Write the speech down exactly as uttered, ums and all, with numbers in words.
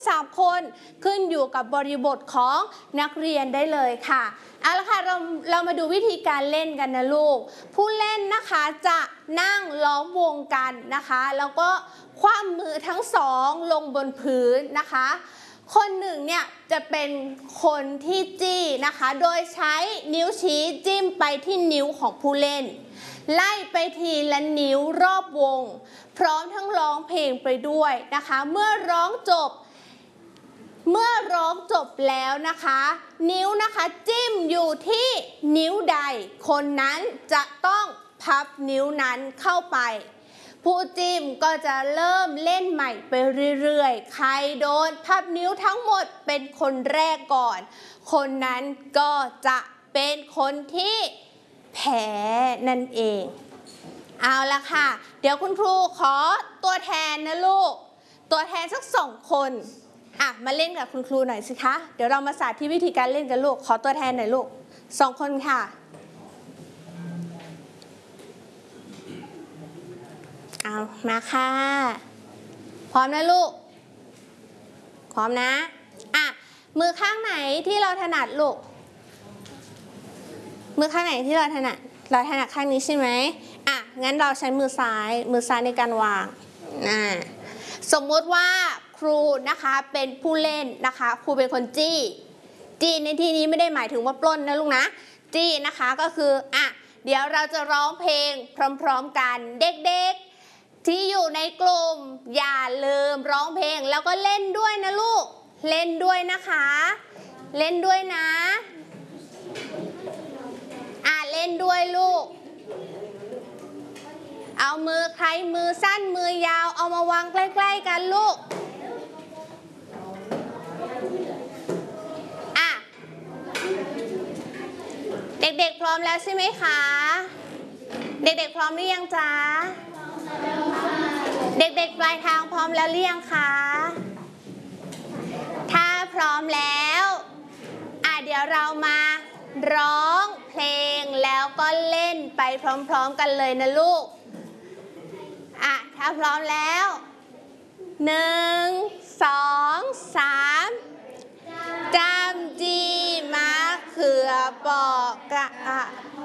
สามคนขึ้นอยู่กับบริบทของนักเรียนได้เลยค่ะเอาละค่ะเราเรามาดูวิธีการเล่นกันนะลูกผู้เล่นนะคะจะนั่งล้อมวงกันนะคะแล้วก็คว่ำมือทั้งสองลงบนพื้นนะคะคนหนึ่งเนี่ยจะเป็นคนที่จี้นะคะโดยใช้นิ้วชี้จิ้มไปที่นิ้วของผู้เล่นไล่ไปทีละนิ้วรอบวงพร้อมทั้งร้องเพลงไปด้วยนะคะเมื่อร้องจบเมื่อร้องจบแล้วนะคะนิ้วนะคะจิ้มอยู่ที่นิ้วใดคนนั้นจะต้องพับนิ้วนั้นเข้าไปผู้จิ้มก็จะเริ่มเล่นใหม่ไปเรื่อยๆใครโดนพับนิ้วทั้งหมดเป็นคนแรกก่อนคนนั้นก็จะเป็นคนที่แพ้นั่นเองเอาละค่ะเดี๋ยวคุณครูขอตัวแทนนะลูกตัวแทนสักสองคนอ่ะมาเล่นกับคุณครูหน่อยสิคะเดี๋ยวเรามาสาธิตวิธีการเล่นกันลูกขอตัวแทนหน่อยลูกสองคนค่ะเอามาค่ะพร้อมนะลูกพร้อมนะอ่ะมือข้างไหนที่เราถนัดลูกมือข้างไหนที่เราถนัดเราถนัดข้างนี้ใช่ไหมอ่ะงั้นเราใช้มือซ้ายมือซ้ายในการวางอ่าสมมุติว่าครูนะคะเป็นผู้เล่นนะคะครูเป็นคนจี้จี้ในที่นี้ไม่ได้หมายถึงว่าปล้นนะลูกนะจี้นะคะก็คืออ่ะเดี๋ยวเราจะร้องเพลงพร้อมๆกันเด็กๆที่อยู่ในกลุ่มอย่าลืมร้องเพลงแล้วก็เล่นด้วยนะลูกเล่นด้วยนะคะเล่นด้วยนะอ่ะเล่นด้วยลูกเอามือใครมือสั้นมือยาวเอามาวางใกล้ๆกันลูกอ่ะเด็กๆพร้อมแล้วใช่ไหมคะเด็กๆพร้อมหรือยังจ๊ะเด็กๆปลายทางพร้อมแล้วหรือยังคะถ้าพร้อมแล้วอ่ะเดี๋ยวเรามาร้องเพลงแล้วก็เล่นไปพร้อมๆกันเลยนะลูกอ่ะถ้าพร้อมแล้วหนึ่งสองสามจำจีมะเขือปอกกะ